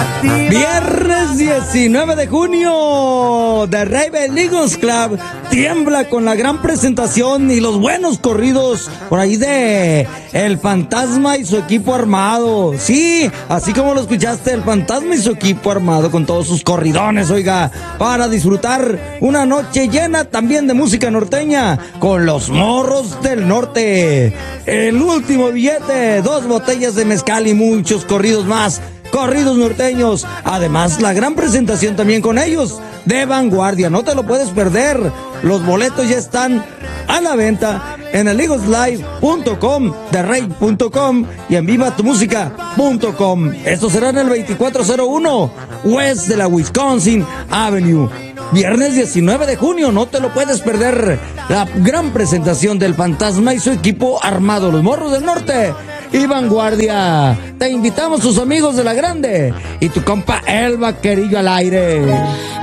Viernes 19 de junio, The Raven Eagles Club tiembla con la gran presentación y los buenos corridos por ahí de El Fantasma y su equipo armado. Sí, así como lo escuchaste, El Fantasma y su equipo armado con todos sus corridones, oiga, para disfrutar una noche llena también de música norteña con los Morros del Norte. El último billete, 2 botellas de mezcal y muchos corridos más. Corridos norteños, además la gran presentación también con ellos de vanguardia, no te lo puedes perder. Los boletos ya están a la venta en el eagleslive.com, therrave.com y en vivatumusica.com. Esto será en el 2401 West de la Wisconsin Avenue. Viernes 19 de junio, no te lo puedes perder. La gran presentación del Fantasma y su equipo armado, los Morros del Norte y vanguardia. Te invitamos tus amigos de La Grande y tu compa El Vaquerillo al aire.